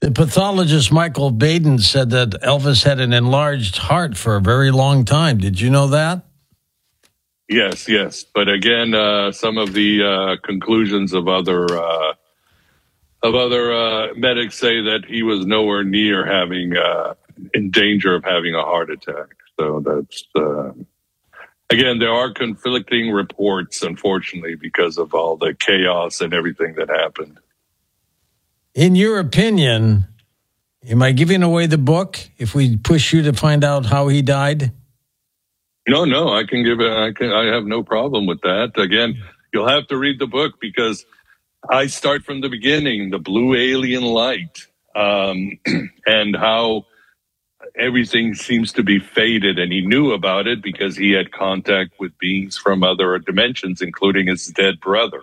The pathologist Michael Baden said that Elvis had an enlarged heart for a very long time. Did you know that? Yes. But again, some of the conclusions of other medics say that he was nowhere near having in danger of having a heart attack. So that's again, there are conflicting reports, unfortunately, because of all the chaos and everything that happened. In your opinion, am I giving away the book if we push you to find out how he died? No, I can give it. I have no problem with that. Again, you'll have to read the book because I start from the beginning, the blue alien light, and how everything seems to be faded. And he knew about it because he had contact with beings from other dimensions, including his dead brother.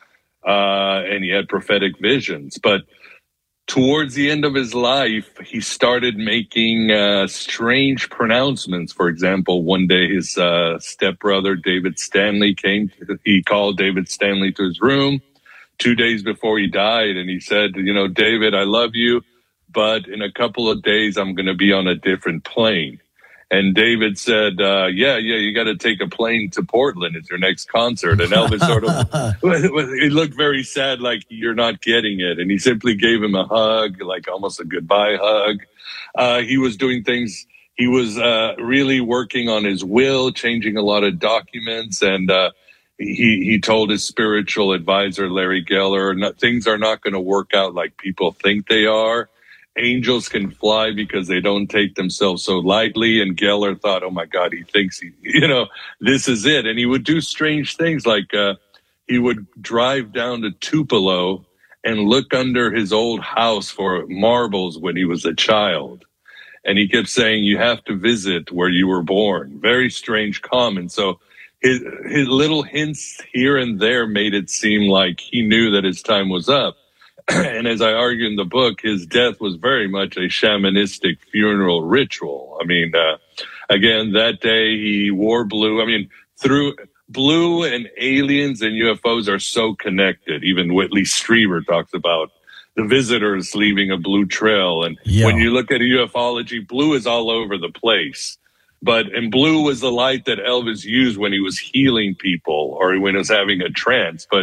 And he had prophetic visions. But towards the end of his life, he started making strange pronouncements. For example, one day his stepbrother, David Stanley, came. He called David Stanley to his room 2 days before he died. And he said, David, I love you, but in a couple of days, I'm going to be on a different plane. And David said, yeah, you got to take a plane to Portland. It's your next concert. And Elvis sort of, he looked very sad, like you're not getting it. And he simply gave him a hug, like almost a goodbye hug. He was doing things. He was really working on his will, changing a lot of documents. And he told his spiritual advisor, Larry Geller, things are not going to work out like people think they are. Angels can fly because they don't take themselves so lightly. And Geller thought, oh my God, he thinks this is it. And he would do strange things like he would drive down to Tupelo and look under his old house for marbles when he was a child. And he kept saying, you have to visit where you were born. Very strange comment. So his little hints here and there made it seem like he knew that his time was up. And as I argue in the book, his death was very much a shamanistic funeral ritual. I mean, again, that day he wore blue. I mean, through blue and aliens and UFOs are so connected. Even Whitley Strieber talks about the visitors leaving a blue trail. And when you look at ufology, blue is all over the place. And blue was the light that Elvis used when he was healing people or when he was having a trance. But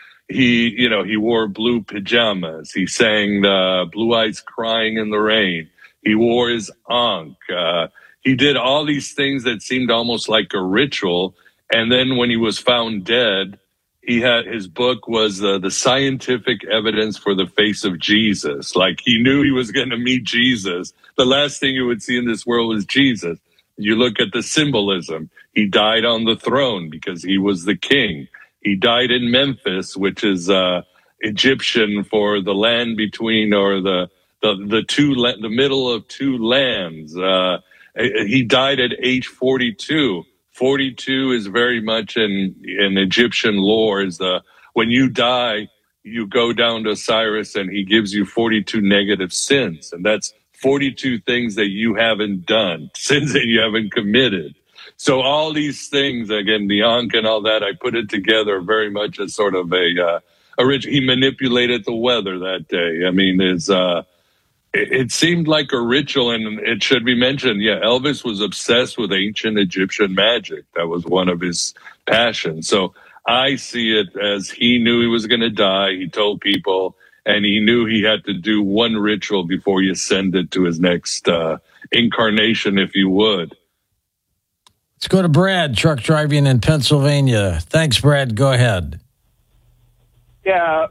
he wore blue pajamas. He sang Blue Eyes Crying in the Rain. He wore his ankh. He did all these things that seemed almost like a ritual. And then when he was found dead, his book was the scientific evidence for the face of Jesus. Like he knew he was going to meet Jesus. The last thing you would see in this world was Jesus. You look at the symbolism. He died on the throne because he was the king. He died in Memphis, which is Egyptian for the land between, or the middle of two lands. He died at age 42. 42 is very much in Egyptian lore. When you die, you go down to Osiris, and he gives you 42 negative sins, and that's 42 things that you haven't done, sins that you haven't committed. So all these things, again, the Ankh and all that, I put it together very much as sort of he manipulated the weather that day. I mean, it seemed like a ritual, and it should be mentioned, Elvis was obsessed with ancient Egyptian magic. That was one of his passions. So I see it as he knew he was going to die. He told people, and he knew he had to do one ritual before he ascended to his next incarnation, if you would. Let's go to Brad, truck driving in Pennsylvania. Thanks, Brad. Go ahead. Yeah,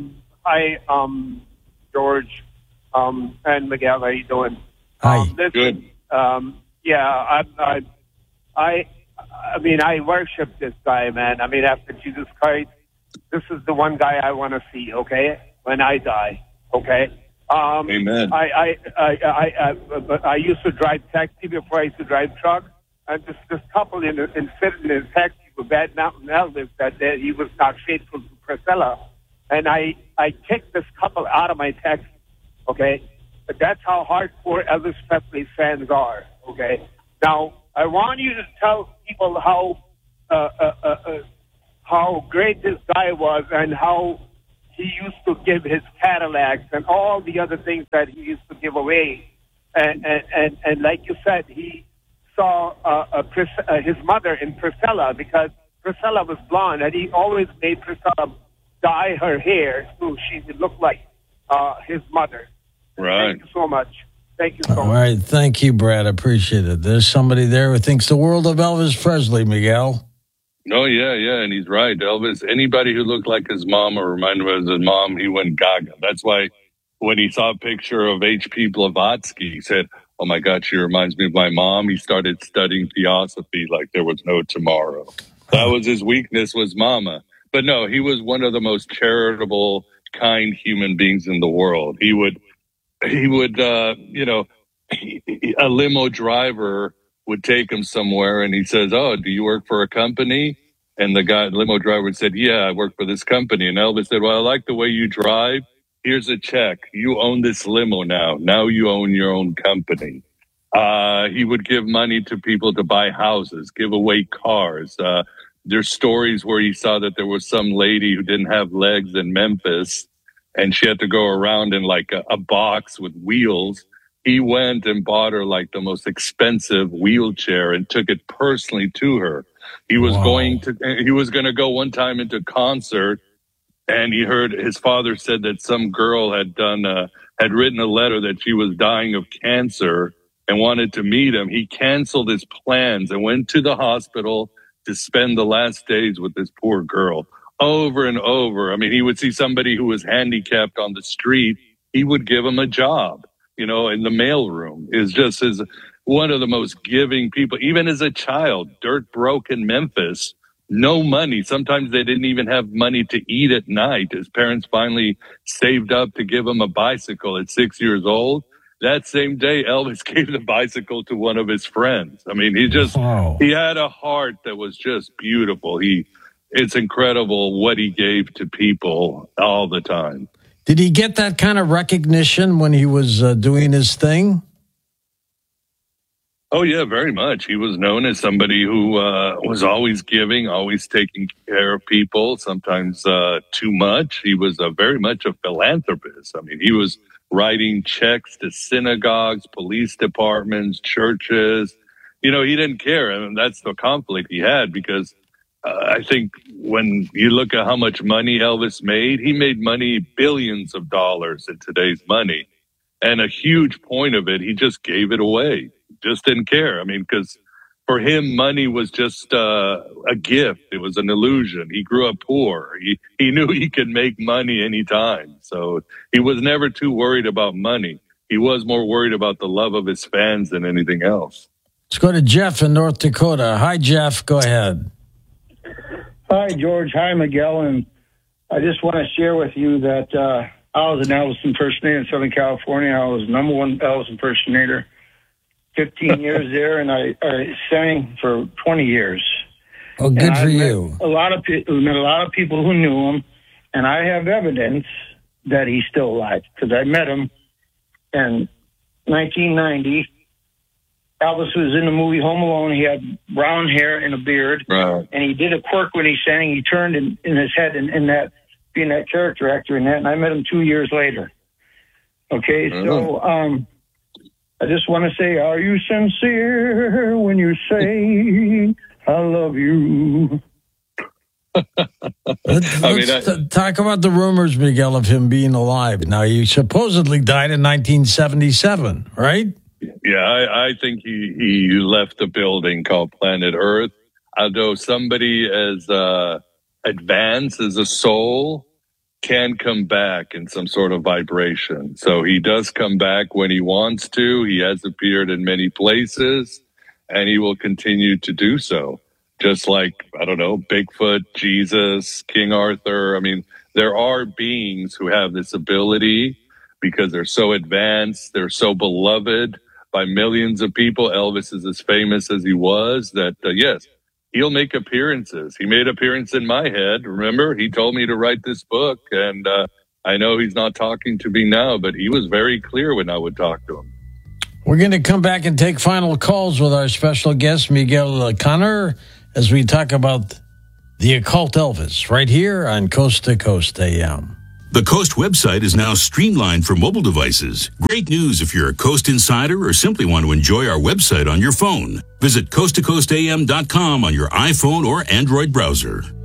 George, and Miguel, how you doing? Hi. Good. I mean, I worship this guy, man. I mean, after Jesus Christ, this is the one guy I want to see, okay, when I die, okay? Amen. I used to drive taxi before I used to drive truck. And this couple in sitting in a taxi with Bad Mountain Elvis that he was not faithful to Priscilla. And I kicked this couple out of my taxi, okay? But that's how hardcore Elvis Presley fans are, okay? Now, I want you to tell people how great this guy was and how he used to give his Cadillacs and all the other things that he used to give away. And like you said, he saw his mother in Priscilla, because Priscilla was blonde, and he always made Priscilla dye her hair so she would look like his mother. Right. Thank you so much. Thank you so much. All right. Thank you, Brad. I appreciate it. There's somebody there who thinks the world of Elvis Presley, Miguel. Oh, yeah, and he's right. Elvis, anybody who looked like his mom or reminded him of his mom, he went gaga. That's why when he saw a picture of H.P. Blavatsky, he said, oh, my God, she reminds me of my mom. He started studying theosophy like there was no tomorrow. That was his weakness, was mama. But no, he was one of the most charitable, kind human beings in the world. He would, a limo driver would take him somewhere, and he says, oh, do you work for a company? And the limo driver said, yeah, I work for this company. And Elvis said, well, I like the way you drive. Here's a check. You own this limo now. Now you own your own company. He would give money to people to buy houses, give away cars. There's stories where he saw that there was some lady who didn't have legs in Memphis, and she had to go around in like a box with wheels. He went and bought her like the most expensive wheelchair and took it personally to her. He was going to go one time into concert, and he heard his father said that some girl had written a letter that she was dying of cancer and wanted to meet him. He canceled his plans and went to the hospital to spend the last days with this poor girl over and over. I mean, he would see somebody who was handicapped on the street. He would give him a job, in the mailroom. Is just one of the most giving people, even as a child, dirt broke in Memphis, no money. Sometimes they didn't even have money to eat at night. His parents finally saved up to give him a bicycle at 6 years old. That same day, Elvis gave the bicycle to one of his friends. I mean, he had a heart that was just beautiful. It's incredible what he gave to people all the time. Did he get that kind of recognition when he was doing his thing? Oh, yeah, very much. He was known as somebody who was always giving, always taking care of people, sometimes too much. He was very much a philanthropist. I mean, he was writing checks to synagogues, police departments, churches. He didn't care. And that's the conflict he had, because I think when you look at how much money Elvis made, he made money, billions of dollars in today's money. And a huge point of it, he just gave it away. Just didn't care. I mean, because for him, money was just a gift. It was an illusion. He grew up poor. He knew he could make money anytime. So he was never too worried about money. He was more worried about the love of his fans than anything else. Let's go to Jeff in North Dakota. Hi, Jeff. Go ahead. Hi, George. Hi, Miguel. And I just want to share with you that I was an Elvis impersonator in Southern California. I was number one Elvis impersonator. 15 years there, and I sang for 20 years. Oh, good for you. Met a lot of people who knew him, and I have evidence that he's still alive, because I met him in 1990. Elvis was in the movie Home Alone. He had brown hair and a beard, right. And he did a quirk when he sang. He turned in his head in that, being that character actor in that, and I met him 2 years later. Okay, so I just want to say, are you sincere when you say, I love you? Let's talk about the rumors, Miguel, of him being alive. Now, he supposedly died in 1977, right? Yeah, I think he left the building called Planet Earth. Although somebody as advanced as a soul can come back in some sort of vibration. So he does come back when he wants to. He has appeared in many places, and he will continue to do so. Just like, I don't know, Bigfoot, Jesus, King Arthur. I mean, there are beings who have this ability because they're so advanced, they're so beloved by millions of people. Elvis is as famous as he was that, yes, he'll make appearances. He made an appearance in my head. Remember, he told me to write this book, and I know he's not talking to me now, but he was very clear when I would talk to him. We're going to come back and take final calls with our special guest, Miguel Conner, as we talk about the occult Elvis right here on Coast to Coast AM. The Coast website is now streamlined for mobile devices. Great news if you're a Coast insider or simply want to enjoy our website on your phone. Visit coasttocoastam.com on your iPhone or Android browser.